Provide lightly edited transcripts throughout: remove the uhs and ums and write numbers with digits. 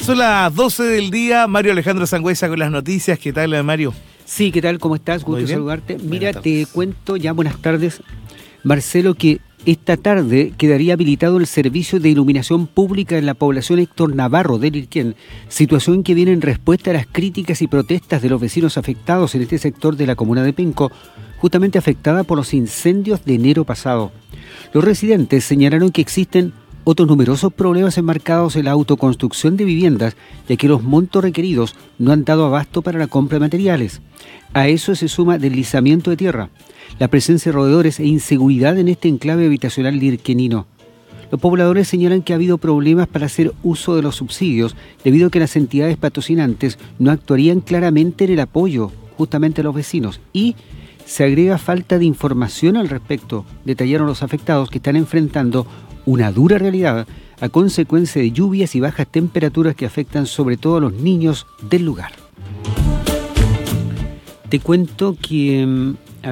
Son las 12 del día. Mario Alejandro Sangüesa con las noticias. ¿Qué tal, Mario? Sí, ¿qué tal? ¿Cómo estás? Gusto saludarte. Mira, te cuento ya, buenas tardes, Marcelo, que esta tarde quedaría habilitado el servicio de iluminación pública en la población Héctor Navarro de Lirquén, situación que viene en respuesta a las críticas y protestas de los vecinos afectados en este sector de la comuna de Penco, justamente afectada por los incendios de enero pasado. Los residentes señalaron que existen otros numerosos problemas enmarcados en la autoconstrucción de viviendas, ya que los montos requeridos no han dado abasto para la compra de materiales. A eso se suma deslizamiento de tierra, la presencia de roedores e inseguridad en este enclave habitacional lirquenino. Los pobladores señalan que ha habido problemas para hacer uso de los subsidios debido a que las entidades patrocinantes no actuarían claramente en el apoyo justamente a los vecinos y se agrega falta de información al respecto, detallaron los afectados que están enfrentando una dura realidad a consecuencia de lluvias y bajas temperaturas que afectan sobre todo a los niños del lugar. Te cuento que,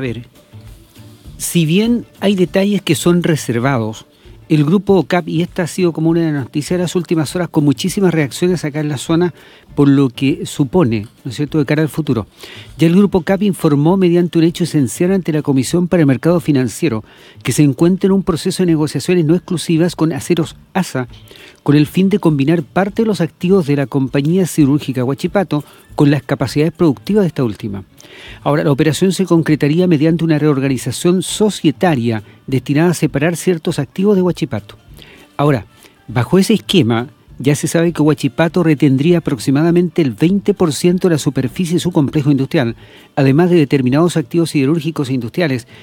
si bien hay detalles que son reservados, el grupo OCAP, y esta ha sido como una de las noticias de las últimas horas, con muchísimas reacciones acá en la zona, por lo que supone, ¿no es cierto?, de cara al futuro. Ya el grupo OCAP informó mediante un hecho esencial ante la Comisión para el Mercado Financiero que se encuentra en un proceso de negociaciones no exclusivas con Aceros ASA, con el fin de combinar parte de los activos de la compañía siderúrgica Huachipato con las capacidades productivas de esta última. Ahora, la operación se concretaría mediante una reorganización societaria destinada a separar ciertos activos de Huachipato. Ahora, bajo ese esquema, ya se sabe que Huachipato retendría aproximadamente el 20% de la superficie de su complejo industrial, además de determinados activos siderúrgicos e industriales